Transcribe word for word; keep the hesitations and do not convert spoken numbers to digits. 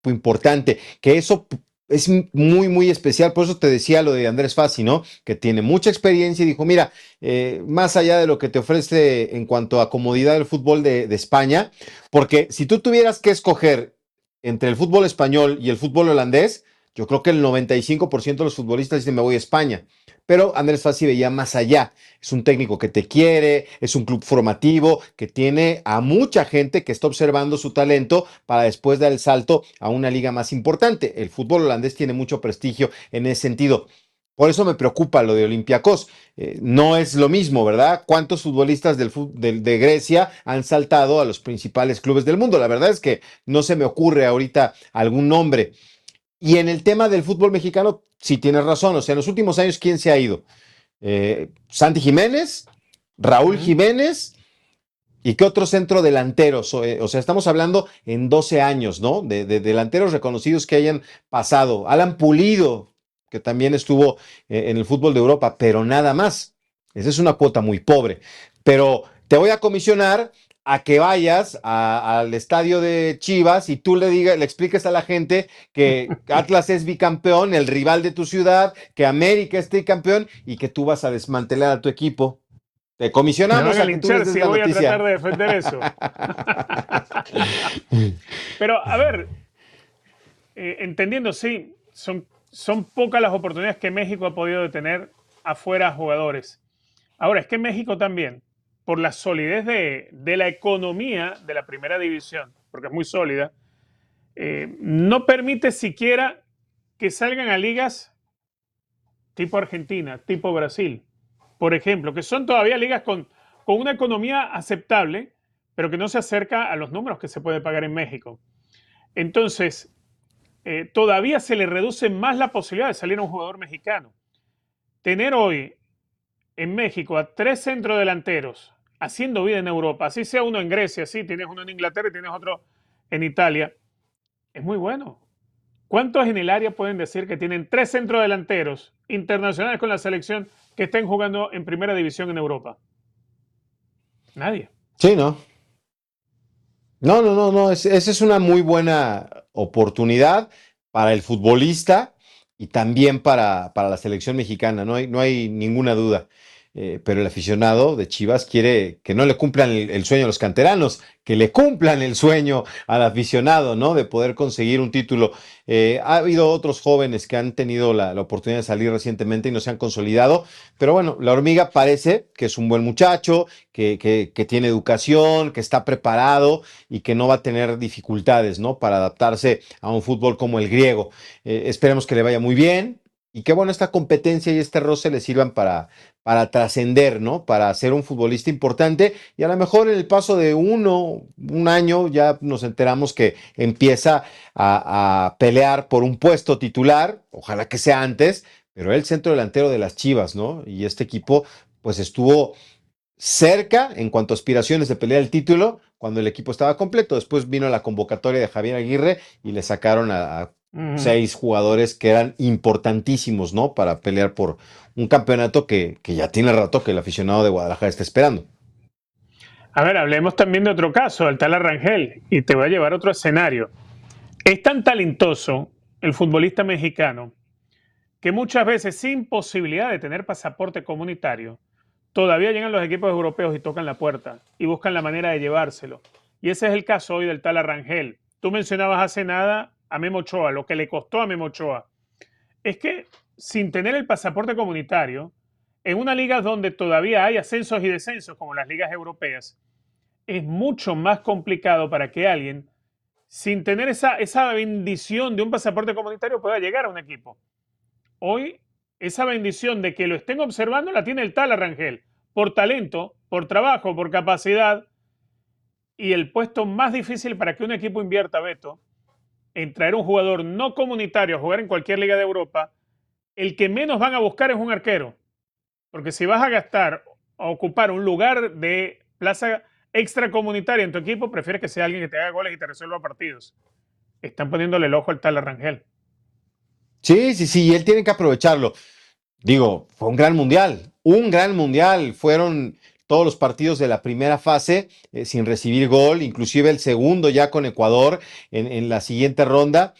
importante, que eso es muy, muy especial. Por eso te decía lo de Andrés Fassi, ¿no? Que tiene mucha experiencia y dijo, mira, eh, más allá de lo que te ofrece en cuanto a comodidad del fútbol de, de España, porque si tú tuvieras que escoger entre el fútbol español y el fútbol holandés, yo creo que el noventa y cinco por ciento de los futbolistas dicen me voy a España. Pero Andrés Fassi veía más allá. Es un técnico que te quiere, es un club formativo que tiene a mucha gente que está observando su talento para después dar el salto a una liga más importante. El fútbol holandés tiene mucho prestigio en ese sentido. Por eso me preocupa lo de Olympiacos. Eh, no es lo mismo, ¿verdad? ¿Cuántos futbolistas del, de, de Grecia han saltado a los principales clubes del mundo? La verdad es que no se me ocurre ahorita algún nombre. Y en el tema del fútbol mexicano, sí tienes razón. O sea, en los últimos años, ¿quién se ha ido? Eh, Santi Jiménez, Raúl Uh-huh. Jiménez, ¿y qué otro centro delanteros? O, eh, o sea, estamos hablando en doce años, ¿no? De, de delanteros reconocidos que hayan pasado. Alan Pulido, que también estuvo eh, en el fútbol de Europa, pero nada más. Esa es una cuota muy pobre. Pero te voy a comisionar a que vayas a, al estadio de Chivas y tú le digas, le expliques a la gente que Atlas es bicampeón, el rival de tu ciudad, que América es tricampeón y que tú vas a desmantelar a tu equipo. Te Me van comisionamos a a que tú les linchar des si la voy a noticia. tratar de defender eso. Pero, a ver, eh, entendiendo, sí, son, son pocas las oportunidades que México ha podido tener afuera a jugadores. Ahora, es que México también, por la solidez de, de la economía de la primera división, porque es muy sólida, eh, no permite siquiera que salgan a ligas tipo Argentina, tipo Brasil, por ejemplo, que son todavía ligas con, con una economía aceptable, pero que no se acerca a los números que se puede pagar en México. Entonces, eh, todavía se le reduce más la posibilidad de salir a un jugador mexicano. Tener hoy en México a tres centrodelanteros haciendo vida en Europa, así sea uno en Grecia, sí, tienes uno en Inglaterra y tienes otro en Italia, es muy bueno. ¿Cuántos en el área pueden decir que tienen tres centrodelanteros internacionales con la selección que estén jugando en primera división en Europa? Nadie. Sí, ¿no? No, no, no, no. Es, esa es una muy buena oportunidad para el futbolista y también para, para la selección mexicana. No hay, no hay ninguna duda. Eh, pero el aficionado de Chivas quiere que no le cumplan el, el sueño a los canteranos, que le cumplan el sueño al aficionado, ¿no? De poder conseguir un título. Eh, ha habido otros jóvenes que han tenido la, la oportunidad de salir recientemente y no se han consolidado. Pero bueno, la hormiga parece que es un buen muchacho, que, que, que tiene educación, que está preparado y que no va a tener dificultades, ¿no? Para adaptarse a un fútbol como el griego. Eh, esperemos que le vaya muy bien y que, bueno, esta competencia y este roce le sirvan para, para trascender, ¿no? Para ser un futbolista importante y a lo mejor en el paso de uno, un año, ya nos enteramos que empieza a, a pelear por un puesto titular, ojalá que sea antes, pero el centro delantero de las Chivas, ¿no? Y este equipo, pues estuvo cerca en cuanto a aspiraciones de pelear el título cuando el equipo estaba completo. Después vino la convocatoria de Javier Aguirre y le sacaron a, a Uh-huh. seis jugadores que eran importantísimos, ¿no? Para pelear por un campeonato que, que ya tiene rato que el aficionado de Guadalajara está esperando. A ver, hablemos también de otro caso, el tal Arrangel, y te voy a llevar a otro escenario. Es tan talentoso el futbolista mexicano que muchas veces sin posibilidad de tener pasaporte comunitario, todavía llegan los equipos europeos y tocan la puerta y buscan la manera de llevárselo. Y ese es el caso hoy del tal Arrangel. Tú mencionabas hace nada a Memo Ochoa, lo que le costó a Memo Ochoa. Es que sin tener el pasaporte comunitario, en una liga donde todavía hay ascensos y descensos como las ligas europeas, es mucho más complicado para que alguien, sin tener esa, esa bendición de un pasaporte comunitario, pueda llegar a un equipo. Hoy, esa bendición de que lo estén observando la tiene el tal Arrangel, por talento, por trabajo, por capacidad, y el puesto más difícil para que un equipo invierta, Beto, en traer un jugador no comunitario a jugar en cualquier liga de Europa, el que menos van a buscar es un arquero. Porque si vas a gastar, a ocupar un lugar de plaza extracomunitaria en tu equipo, prefieres que sea alguien que te haga goles y te resuelva partidos. Están poniéndole el ojo al tal Arrangel. Sí, sí, sí, él tiene que aprovecharlo. Digo, fue un gran mundial, un gran mundial. Fueron todos los partidos de la primera fase eh, sin recibir gol, inclusive el segundo ya con Ecuador en, en la siguiente ronda.